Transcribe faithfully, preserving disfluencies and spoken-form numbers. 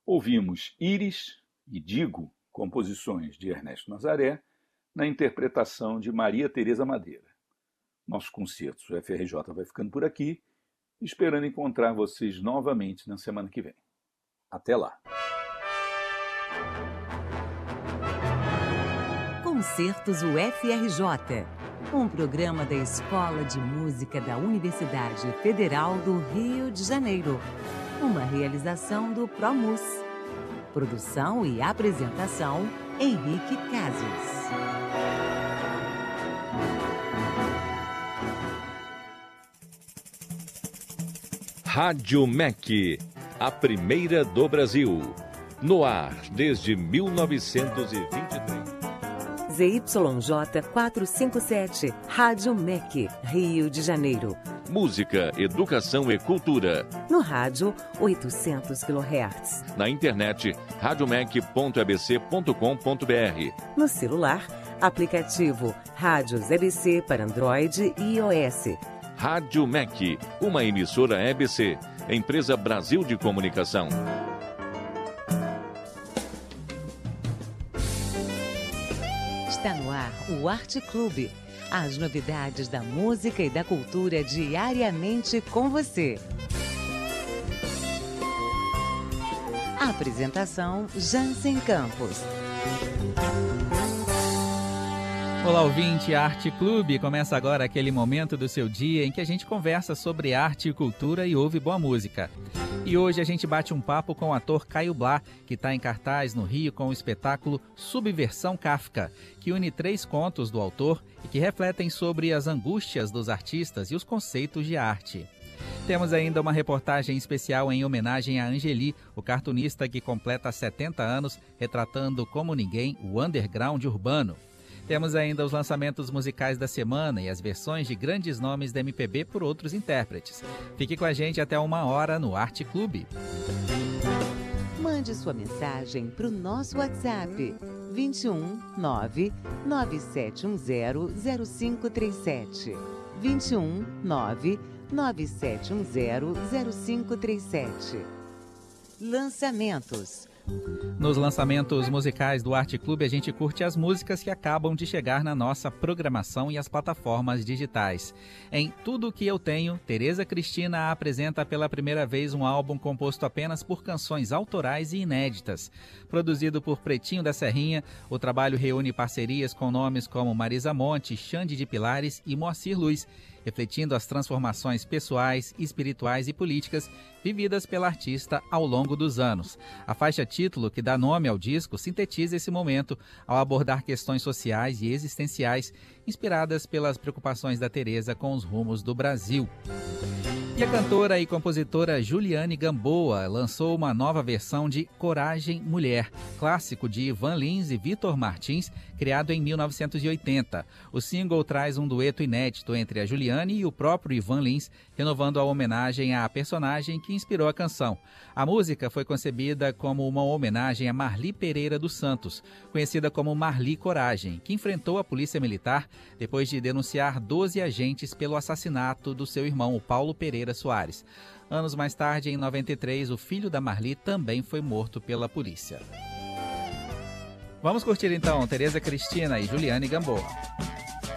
Ouvimos Íris e Digo, composições de Ernesto Nazaré, na interpretação de Maria Tereza Madeira. Nosso concerto do F R J vai ficando por aqui, esperando encontrar vocês novamente na semana que vem. Até lá! Concertos U F R J, um programa da Escola de Música da Universidade Federal do Rio de Janeiro. Uma realização do ProMus. Produção e apresentação, Henrique Casos. Rádio M E C, a primeira do Brasil. No ar desde mil novecentos e vinte e três. Z Y J quatrocentos e cinquenta e sete, Rádio M E C, Rio de Janeiro. Música, educação e cultura. No rádio, oitocentos quilohertz. Na internet, radiomec ponto e b c ponto com ponto b r. No celular, aplicativo Rádios E B C para Android e iOS. Rádio M E C, uma emissora E B C, Empresa Brasil de Comunicação. Está no ar o Arte Clube. As novidades da música e da cultura diariamente com você. Apresentação Jansen Campos. Olá, ouvinte, Arte Clube. Começa agora aquele momento do seu dia em que a gente conversa sobre arte e cultura e ouve boa música. E hoje a gente bate um papo com o ator Caio Blá, que está em cartaz no Rio com o espetáculo Subversão Kafka, que une três contos do autor e que refletem sobre as angústias dos artistas e os conceitos de arte. Temos ainda uma reportagem especial em homenagem a Angeli, o cartunista que completa setenta anos, retratando como ninguém o underground urbano. Temos ainda os lançamentos musicais da semana e as versões de grandes nomes da M P B por outros intérpretes. Fique com a gente até uma hora no Arte Clube. Mande sua mensagem para o nosso WhatsApp vinte e um, nove, nove sete um zero, zero cinco três sete. vinte e um, nove, nove sete um zero, zero cinco três sete. Lançamentos. Nos lançamentos musicais do Arte Clube, a gente curte as músicas que acabam de chegar na nossa programação e as plataformas digitais. Em Tudo Que Eu Tenho, Tereza Cristina apresenta pela primeira vez um álbum composto apenas por canções autorais e inéditas. Produzido por Pretinho da Serrinha, o trabalho reúne parcerias com nomes como Marisa Monte, Xande de Pilares e Moacir Luz, refletindo as transformações pessoais, espirituais e políticas vividas pela artista ao longo dos anos. A faixa título, que dá nome ao disco, sintetiza esse momento ao abordar questões sociais e existenciais inspiradas pelas preocupações da Tereza com os rumos do Brasil. E a cantora e compositora Juliane Gamboa lançou uma nova versão de Coragem Mulher, clássico de Ivan Lins e Vitor Martins, criado em mil novecentos e oitenta. O single traz um dueto inédito entre a Juliane e o próprio Ivan Lins, renovando a homenagem à personagem que inspirou a canção. A música foi concebida como uma homenagem a Marli Pereira dos Santos, conhecida como Marli Coragem, que enfrentou a polícia militar depois de denunciar doze agentes pelo assassinato do seu irmão, o Paulo Pereira Soares. Anos mais tarde, em noventa e três, o filho da Marli também foi morto pela polícia. Vamos curtir então Tereza Cristina e Juliane Gamboa.